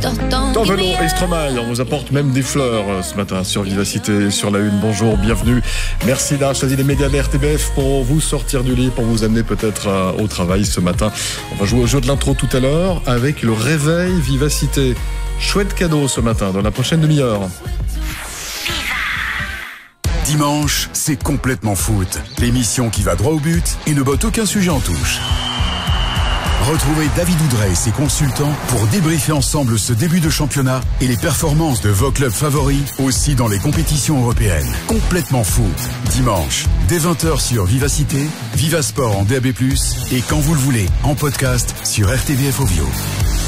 Tovelo et Stromae, on vous apporte même des fleurs ce matin sur Vivacité, sur la Une. Bonjour, bienvenue. Merci d'avoir choisi les médias de RTBF pour vous sortir du lit, pour vous amener peut-être au travail ce matin. On va jouer au jeu de l'intro tout à l'heure avec le réveil Vivacité. Chouette cadeau ce matin dans la prochaine demi-heure. Dimanche, c'est complètement foot. L'émission qui va droit au but et ne botte aucun sujet en touche. Retrouvez David Oudrey et ses consultants pour débriefer ensemble ce début de championnat et les performances de vos clubs favoris, aussi dans les compétitions européennes. Complètement foot. Dimanche, dès 20h sur Vivacité, Vivasport en DAB+, et quand vous le voulez, en podcast sur RTBF Ovio.